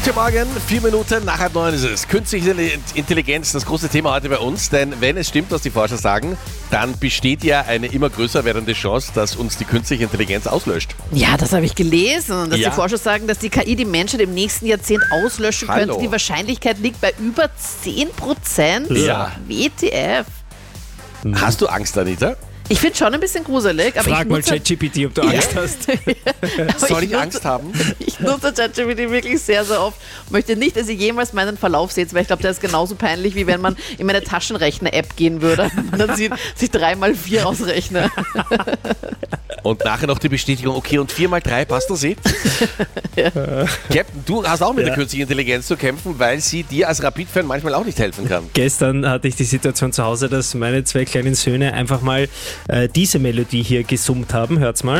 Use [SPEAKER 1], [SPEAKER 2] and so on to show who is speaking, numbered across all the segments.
[SPEAKER 1] Guten Morgen, 4 Minuten nach 8:30 ist es. Künstliche Intelligenz, das große Thema heute bei uns, denn wenn es stimmt, was die Forscher sagen, dann besteht ja eine immer größer werdende Chance, dass uns die künstliche Intelligenz auslöscht.
[SPEAKER 2] Ja, das habe ich gelesen, dass
[SPEAKER 1] Ja.
[SPEAKER 2] die Forscher sagen, dass die KI die Menschheit im nächsten Jahrzehnt auslöschen
[SPEAKER 1] Hallo.
[SPEAKER 2] könnte. Die Wahrscheinlichkeit liegt bei über 10%.
[SPEAKER 1] Ja.
[SPEAKER 2] WTF.
[SPEAKER 1] Hast du Angst, Anita?
[SPEAKER 2] Ich finde schon ein bisschen gruselig. Aber
[SPEAKER 3] Frag
[SPEAKER 2] ich
[SPEAKER 3] mal
[SPEAKER 2] nutze,
[SPEAKER 3] ChatGPT, ob du Angst hast.
[SPEAKER 2] aber
[SPEAKER 1] Soll ich
[SPEAKER 2] nutze-
[SPEAKER 1] Angst haben?
[SPEAKER 2] Ich nutze ChatGPT wirklich sehr, sehr oft. Möchte nicht, dass ihr jemals meinen Verlauf seht, weil ich glaube, der ist genauso peinlich, wie wenn man in meine Taschenrechner-App gehen würde. Und dann sieht, sich 3x4 ausrechne.
[SPEAKER 1] Und nachher noch die Bestätigung, okay, und 4x3 passt das eh? Captain, du hast auch mit der künstlichen Intelligenz zu kämpfen, weil sie dir als Rapid-Fan manchmal auch nicht helfen kann.
[SPEAKER 3] Gestern hatte ich die Situation zu Hause, dass meine 2 kleinen Söhne einfach mal diese Melodie hier gesummt haben. Hört's mal.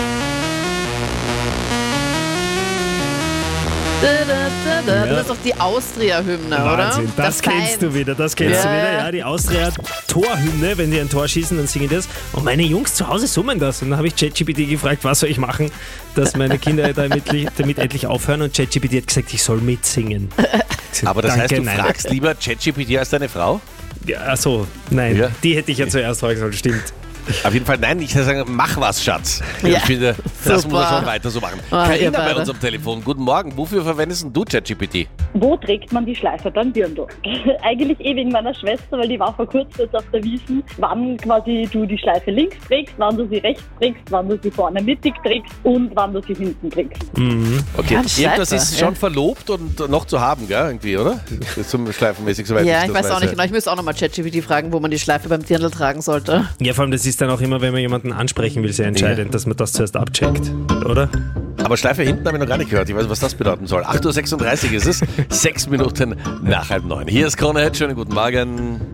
[SPEAKER 2] Das ist doch die Austria-Hymne, oder?
[SPEAKER 3] Wahnsinn, das kennst du wieder, das kennst du
[SPEAKER 2] Ja.
[SPEAKER 3] wieder. Ja, die Austria-Torhymne, wenn die ein Tor schießen, dann singen die das. Und meine Jungs zu Hause summen das. Und dann habe ich ChatGPT gefragt, was soll ich machen, dass meine Kinder damit endlich aufhören. Und ChatGPT hat gesagt, ich soll mitsingen.
[SPEAKER 1] Aber das heißt, du
[SPEAKER 3] nein.
[SPEAKER 1] fragst lieber ChatGPT als deine Frau?
[SPEAKER 3] Ja, achso, nein,
[SPEAKER 1] Ja.
[SPEAKER 3] die hätte ich ja zuerst fragen sollen, stimmt.
[SPEAKER 1] Auf jeden Fall, nein, ich würde sagen, mach was, Schatz.
[SPEAKER 2] Ja.
[SPEAKER 1] Ich finde, das muss man
[SPEAKER 2] Super.
[SPEAKER 1] schon weiter so machen.
[SPEAKER 2] Ah, ihr
[SPEAKER 1] Carina bei
[SPEAKER 2] beide.
[SPEAKER 1] uns am Telefon. Guten Morgen. Wofür verwendest denn du ChatGPT?
[SPEAKER 4] Wo trägt man die Schleife beim Dirndl? Eigentlich wegen meiner Schwester, weil die war vor kurzem jetzt auf der Wiesn, wann quasi du die Schleife links trägst, wann du sie rechts trägst, wann du sie vorne mittig trägst und wann du sie hinten trägst.
[SPEAKER 1] Okay,
[SPEAKER 2] Ja, ein
[SPEAKER 1] irgendwas
[SPEAKER 2] Schleifer,
[SPEAKER 1] ist
[SPEAKER 2] ja.
[SPEAKER 1] schon verlobt und noch zu haben, gell, irgendwie, oder? Zum Schleifenmäßig, soweit
[SPEAKER 2] Ja, ich
[SPEAKER 1] das
[SPEAKER 2] weiß auch nicht genau. Ich müsste auch nochmal ChatGPT fragen, wo man die Schleife beim Dirndl tragen sollte.
[SPEAKER 3] Ja, vor allem, das ist dann auch immer, wenn man jemanden ansprechen will, sehr entscheidend, dass man das zuerst abcheckt, oder?
[SPEAKER 1] Aber Schleife hinten habe ich noch gar nicht gehört. Ich weiß, was das bedeuten soll. 8:36 Uhr ist es, 6 Minuten nach 8:30. Hier ist Krone. Schönen guten Morgen.